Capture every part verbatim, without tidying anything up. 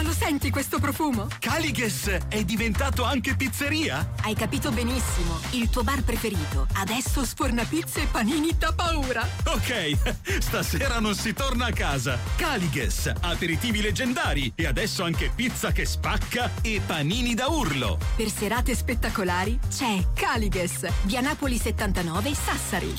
Lo senti questo profumo? Caliges è diventato anche pizzeria? Hai capito benissimo. Il tuo bar preferito adesso sforna pizze e panini da paura. Ok, stasera non si torna a casa. Caliges, aperitivi leggendari e adesso anche pizza che spacca e panini da urlo. Per serate spettacolari c'è Caliges, via Napoli settantanove, Sassari.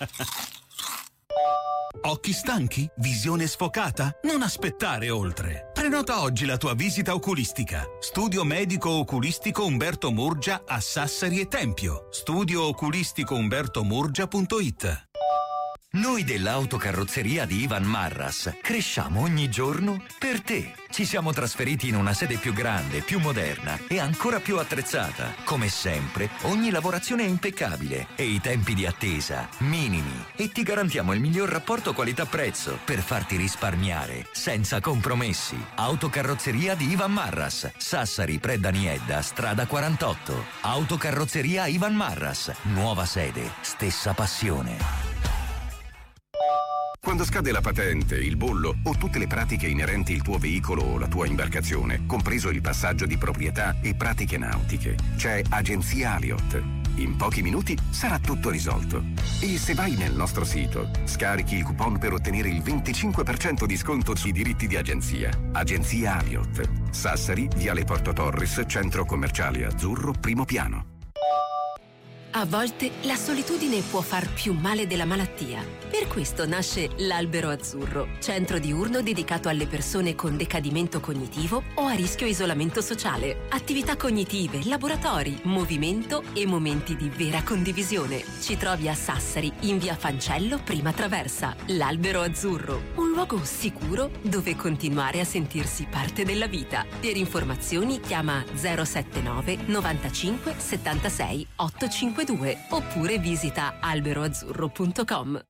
Occhi stanchi? Visione sfocata? Non aspettare oltre. Prenota oggi la tua visita oculistica. Studio medico oculistico Umberto Murgia a Sassari e Tempio. studio oculistico umberto murgia punto it. Noi dell'autocarrozzeria di Ivan Marras cresciamo ogni giorno per te. Ci siamo trasferiti in una sede più grande, più moderna e ancora più attrezzata. Come sempre, ogni lavorazione è impeccabile e i tempi di attesa minimi. E ti garantiamo il miglior rapporto qualità-prezzo per farti risparmiare senza compromessi. Autocarrozzeria di Ivan Marras, Sassari, Predda Niedda, strada quarantotto. Autocarrozzeria Ivan Marras, nuova sede, stessa passione. Quando scade la patente, il bollo o tutte le pratiche inerenti al tuo veicolo o la tua imbarcazione, compreso il passaggio di proprietà e pratiche nautiche, c'è Agenzia Aliot. In pochi minuti sarà tutto risolto. E se vai nel nostro sito, scarichi il coupon per ottenere il venticinque per cento di sconto sui diritti di agenzia. Agenzia Aliot. Sassari, Viale Porto Torres, Centro Commerciale Azzurro, primo piano. A volte la solitudine può far più male della malattia. Per questo nasce l'Albero Azzurro, centro diurno dedicato alle persone con decadimento cognitivo o a rischio isolamento sociale. Attività cognitive, laboratori, movimento e momenti di vera condivisione. Ci trovi a Sassari, in via Fancello, prima traversa. L'Albero Azzurro, un luogo sicuro dove continuare a sentirsi parte della vita. Per informazioni chiama zero sette nove novantacinque settantasei ottocentocinquantadue oppure visita albero azzurro punto com.